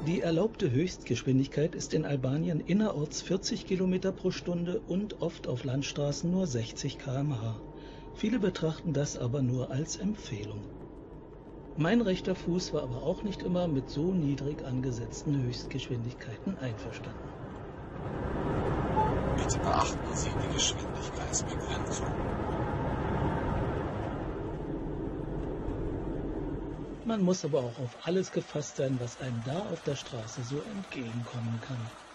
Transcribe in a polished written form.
Die erlaubte Höchstgeschwindigkeit ist in Albanien innerorts 40 Kilometer pro Stunde und oft auf Landstraßen nur 60 km/h. Viele betrachten das aber nur als Empfehlung. Mein rechter Fuß war aber auch nicht immer mit so niedrig angesetzten Höchstgeschwindigkeiten einverstanden. Bitte beachten Sie die Geschwindigkeitsbegrenzung. Man muss aber auch auf alles gefasst sein, was einem da auf der Straße so entgegenkommen kann.